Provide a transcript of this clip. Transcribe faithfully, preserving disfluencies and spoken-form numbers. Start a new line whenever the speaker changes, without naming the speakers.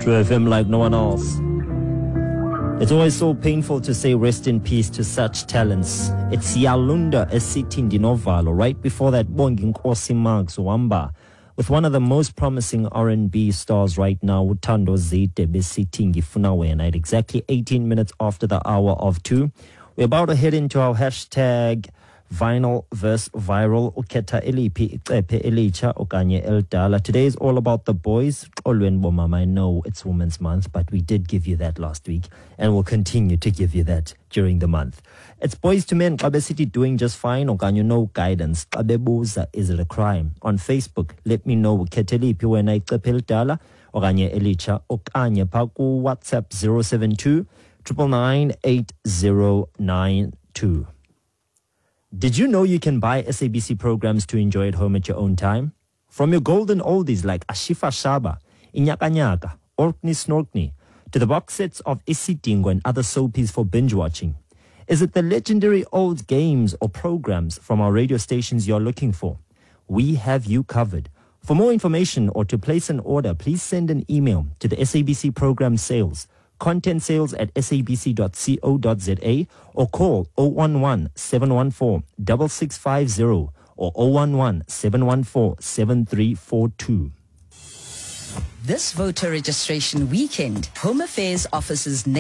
True F M like no one else. It's always so painful to say rest in peace to such talents. It's Yalunda Esithi Ndinovalo. Right before that, Bongi Nkosi Marks Wamba, with one of the most promising R and B stars right now, Uthando Zide Besithi Ngifuna Wena, at exactly eighteen minutes after the hour of two. We're about to head into our hashtag Vinyl verse Viral. Ukhetha eliphi icephe elitsha okanye eldala. Today is all about the boys. Olwen bomama, I know it's Women's Month, but we did give you that last week, and we'll continue to give you that during the month. It's Boys to Men. Xa besithi doing just fine okanye no guidance. Xa bebuza, is it a crime? On Facebook, let me know. Ukhetha eliphi wena icephe eldala okanye elitsha, okanye pha ku WhatsApp zero seven two nine nine eight zero nine two. Did you know you can buy S A B C programs to enjoy at home at your own time? From your golden oldies like Ashifa Shaba, Inyaka Nyaka, Orkney Snorkney, to the box sets of Isidingo and other soapies for binge watching. Is it the legendary old games or programs from our radio stations you're looking for? We have you covered. For more information or to place an order, please send an email to the S A B C program sales, content sales at sabc dot co dot za, or call zero one one seven one four six six five zero or zero one one seven one four seven three four two.
This voter registration weekend, Home Affairs offices